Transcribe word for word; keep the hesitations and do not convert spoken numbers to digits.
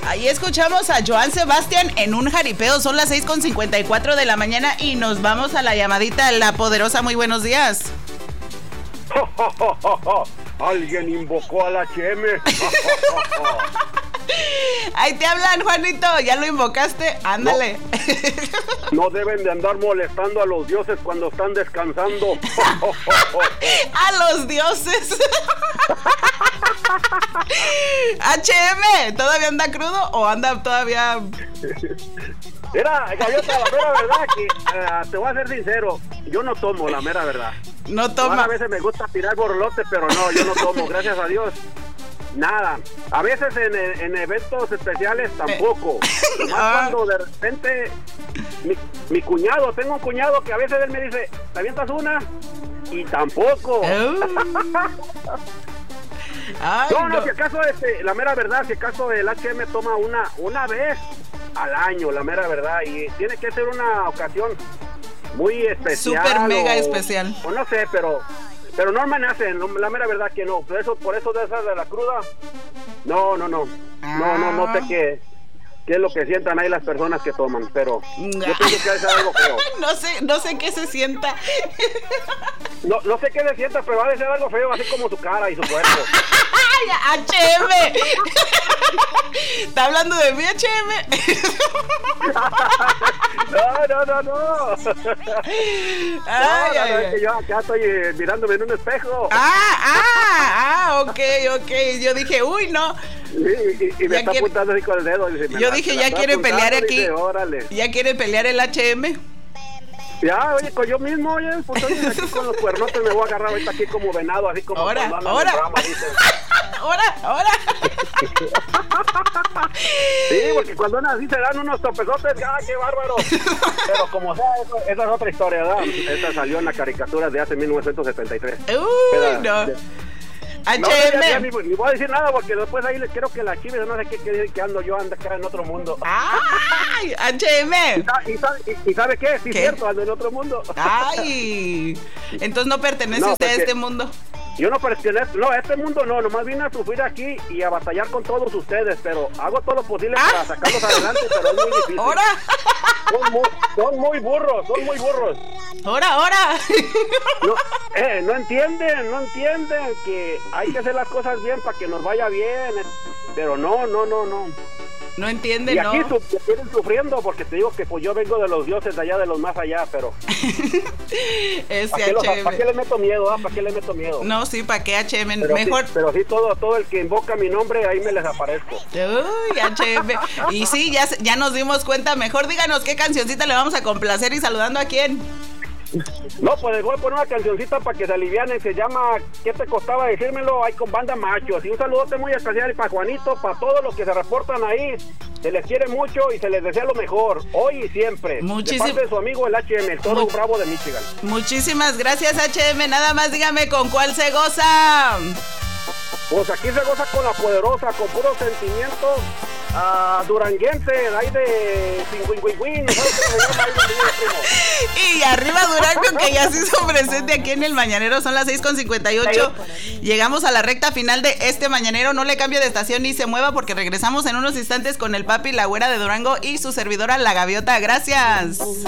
Ahí escuchamos a Joan Sebastián en un jaripeo. Son las seis con cincuenta y cuatro de la mañana y nos vamos a la llamadita. La Poderosa, muy buenos días. Alguien invocó al H M. Ahí te hablan, Juanito. ¿Ya lo invocaste? Ándale. No, no deben de andar molestando a los dioses cuando están descansando. A los dioses. H M, ¿todavía anda crudo o anda todavía...? Mira, Gaviota, la mera verdad que uh, te voy a ser sincero, yo no tomo, la mera verdad. No toma. A veces me gusta tirar borlote, pero no, yo no tomo, gracias a Dios. Nada. A veces en, en eventos especiales tampoco. Eh. Más cuando de repente mi, mi cuñado, tengo un cuñado que a veces él me dice, ¿te avientas una? Y tampoco. Uh. Ay, no, no, no, si acaso este, la mera verdad, si acaso el H M toma una, una vez al año, la mera verdad, y tiene que ser una ocasión muy especial. Super mega o, especial. O no sé, pero pero no me nacen, la mera verdad que no. Por eso, por eso de esas de la cruda, no, no, no, ah. no, no, no sé qué, qué es lo que sientan ahí las personas que toman, pero yo pienso que ha de ser algo feo. No sé, no sé qué se sienta. No, no sé qué se sienta, pero ha de ser algo feo, así como su cara y su cuerpo. ¡Ay, H M! ¿Está hablando de mí, H M? No, no, no, no. Ay, no, ay, no, ay. Es que yo acá estoy eh, mirándome en un espejo. Ah, ah, ah, ok, ok. Yo dije, uy, no. Sí, y, y me Ya está quiere... apuntando así con el dedo. Dice, yo la, dije, ya quiere pelear aquí. Dice, órale. Ya quiere pelear el H M. Ya, oye, con yo mismo, oye, pues oye, aquí con los cuernotes me voy a agarrar ahorita aquí como venado, así como... Ahora, ahora. Ahora, ahora. Sí, porque cuando andan así se dan unos topezotes, ¡ah, qué bárbaro! Pero como sea, eso, esa es otra historia, ¿verdad? Esta salió en la caricatura de hace mil novecientos setenta y tres. Uy, Pero, no. De, H M. No, ya, ya, ni, ni voy a decir nada porque después ahí le quiero que la chive, no sé qué, que, que ando yo, ando acá en otro mundo. ¡Ay! H M. ¿Y, y, sabe, y, ¿Y sabe qué? Sí, es cierto, ando en otro mundo. ¡Ay! Entonces no pertenece no, usted a este mundo. Yo no pertenezco, no, a este mundo no, nomás vine a sufrir aquí y a batallar con todos ustedes, pero hago todo lo posible ¿Ah? para sacarlos adelante, pero es muy difícil. ¡Ahora! Son muy, son muy burros, son muy burros. ¡Ahora, ahora! No, eh, no entienden, no entienden que hay que hacer las cosas bien para que nos vaya bien, pero no, no, no, no. No entienden, y aquí ¿no? su, siguen sufriendo porque te digo que pues yo vengo de los dioses de allá, de los más allá, pero... Ese ¿Para qué, los, H M. ¿Para qué le meto miedo? Ah? ¿Para qué le meto miedo? No, sí, ¿para qué H M? Pero Mejor... Sí, pero sí, todo, todo el que invoca mi nombre, ahí me les aparezco. Uy, H M. Y sí, ya, ya nos dimos cuenta. Mejor díganos qué cancioncita le vamos a complacer y saludando a quién. No, pues les voy a poner una cancioncita para que se alivianen. Se llama ¿Qué te costaba decírmelo? Ahí con Banda Machos. Y un saludote muy especial para Juanito, para todos los que se reportan ahí. Se les quiere mucho y se les desea lo mejor, hoy y siempre. Muchísim... De parte de su amigo el H M, el toro Mu... bravo de Michigan. Muchísimas gracias, H M. Nada más dígame con cuál se goza. Pues aquí se goza con la Poderosa, con puro sentimiento uh, duranguense, ahí de Pingüingüingüín, ¿sabes qué se llama? Ahí y arriba Durango, que ya se hizo presente aquí en el Mañanero. Son las seis con cincuenta y ocho. Llegamos a la recta final de este Mañanero. No le cambie de estación ni se mueva porque regresamos en unos instantes con el papi, la güera de Durango y su servidora, la Gaviota. Gracias.